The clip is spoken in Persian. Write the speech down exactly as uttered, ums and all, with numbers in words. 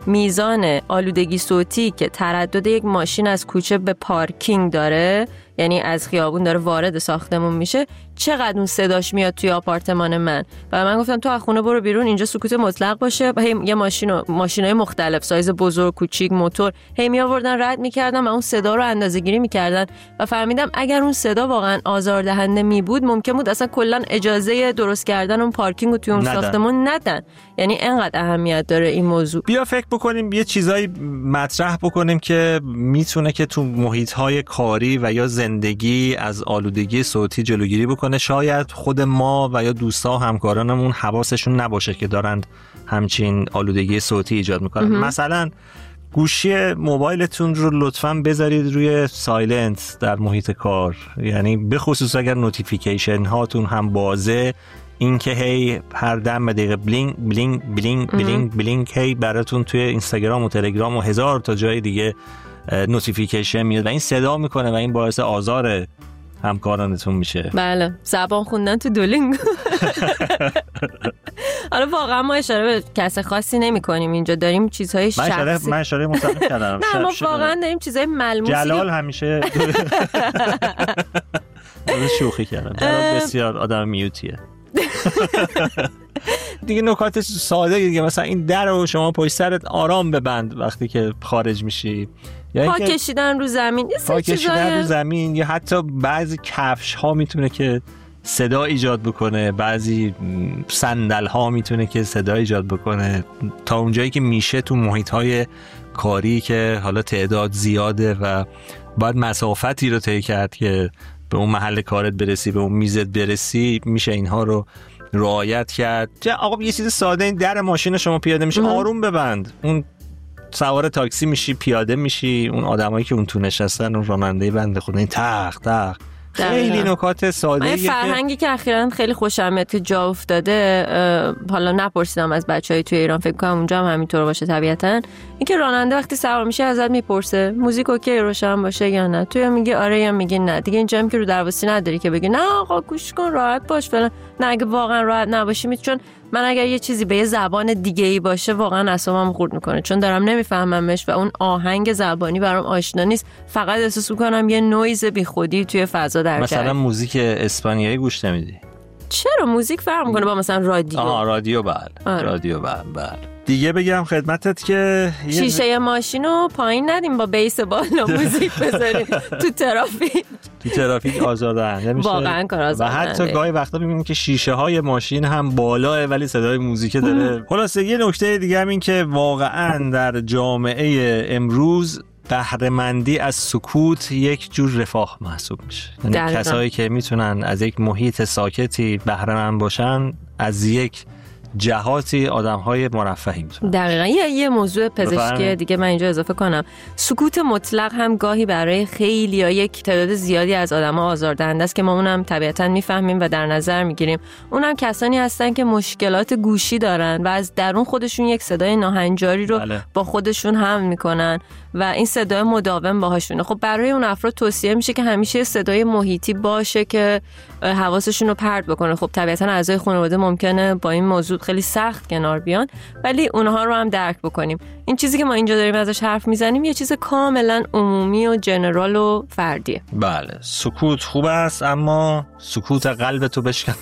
میزان آلودگی صوتی که تردد یک ماشین از کوچه به پارکینگ داره، یعنی از خیابون داره وارد ساختمون میشه، چقدر اون صداش میاد توی آپارتمان من. و من گفتم تو از خونه برو بیرون، اینجا سکوت مطلق باشه. هی یه ماشین و ماشینای مختلف، سایز بزرگ، کوچیک، موتور، هی می آوردن رد میکردن و اون صدا رو اندازه‌گیری میکردن و فهمیدم اگر اون صدا واقعا آزاردهنده می بود ممکن بود اصلا کلا اجازه درست کردن اون پارکینگ رو توی اون ندن. ساختمون ندن. یعنی اینقدر اهمیت داره این موضوع. بیا فکر بکنیم یه چیزایی مطرح بکنیم که میتونه که تو محیط‌های کاری و یا زندگی از آلودگی صوتی جلوگیری بکنه. شاید خود ما و یا دوستا و همکارانمون حواسشون نباشه که دارن همچین آلودگی صوتی ایجاد میکنن. مثلا گوشی موبایلتون رو لطفاً بذارید روی سایلنت در محیط کار، یعنی به خصوص اگر نوتیفیکیشن هاتون هم بازه، این که هی هر دم دقیقه بلینگ بلینگ بلینگ بلینگ بلینگ هی براتون توی اینستاگرام و تلگرام و هزار تا جای دیگه نوتیفیکیشن میاد و این صدا میکنه و این باعث آزار همکارانتون میشه. بله، زبان خوندن تو دولینگ. حالا واقعا ما اشاره به کس خاصی نمی کنیم اینجا، داریم چیزهای شخصی. من اشاره مطلق کردم. نه ما واقعا داریم چیزهای ملموسی. جلال همیشه شوخی کردم. جلال بسیار آدم میوتیه. دیگه نکات ساده دیگه، مثلا این در رو شما پشت سرت آرام ببند وقتی که خارج میشی، یا پا کشیدن رو زمین، پا کشیدن رو زمین، یا حتی بعضی کفش ها میتونه که صدا ایجاد بکنه، بعضی صندل ها میتونه که صدا ایجاد بکنه. تا اونجایی که میشه تو محیط های کاری که حالا تعداد زیاده و باید مسافتی رو طی کرد که به اون محل کارت برسی، به اون میزت برسی، میشه اینها رو رعایت کرد. چه آقا یه چیز ساده، این در ماشین شما پیاده میشه آروم ببند. اون سوار تاکسی میشی، پیاده میشی، اون آدمایی که اون تو نشستن، اون راننده بنده خدا، این تخ تخ خیلی نکات ساده. این فرهنگی که اخیراً خیلی خوشم میاد که جا افتاده، حالا نپرسیدم از بچهای توی ایران، فکر کنم اونجا هم همینطور باشه طبیعتاً، اینکه راننده وقتی سوار میشه ازت میپرسه موزیک اوکی روشن باشه یا نه، تو یا میگه آره یا میگه نه. دیگه اینجا هم که رو درواسی نداری که بگی نه آقا گوش کن راحت باش فلان. نه اگه واقعا راحت نباشی می، چون من اگر یه چیزی به یه زبان دیگه ای باشه واقعا اعصابم خورد میکنه، چون دارم نمیفهممش و اون آهنگ زبانی برام آشنا نیست، فقط احساس میکنم یه نویز بیخودی توی فضا در جریان. مثلا موزیک اسپانیایی گوش نمیدی؟ چرا موزیک فرق میکنه با مثلا رادیو؟ آها رادیو بله. آره. رادیو بله بله. دیگه بگم خدمتت که شیشه ماشینو پایین ندیم با بیس بالا موزیک بذاریم تو ترافیک. تو ترافیک آزاردهنده میشه واقعا کار آزاردهنده. و حتی گاهی وقتا میبینیم که شیشه های ماشین هم بالاه ولی صدای موزیک داره. خلاصه یه نکته دیگه هم این که واقعا در جامعه امروز بهره‌مندی از سکوت یک جور رفاه محسوب میشه. یعنی کسایی که میتونن از یک محیط ساکتی بهره‌مند باشن، از یک جهاتی آدم‌های مرفهی میتونن. دقیقاً. یه یه موضوع پزشکی دیگه من اینجا اضافه کنم، سکوت مطلق هم گاهی برای خیلی یا یک تعداد زیادی از آدم‌ها آزاردهنده است که ما اونم طبیعتاً میفهمیم و در نظر میگیریم. اونم کسانی هستن که مشکلات گوشی دارن و از درون خودشون یک صدای ناهنجاری رو بله. با خودشون حمل میکنن و این صدای مداوم باهاشونه. خب برای اون افراد توصیه میشه که همیشه صدای محیطی باشه که حواسشون رو پرت بکنه. خب طبیعتاً اعضای خانواده ممکنه با این موضوع خیلی سخت کنار بیان، ولی اونها رو هم درک بکنیم. این چیزی که ما اینجا داریم ازش حرف میزنیم یه چیز کاملا عمومی و جنرال و فردیه. بله، سکوت خوب است، اما سکوت قلب تو بشکنه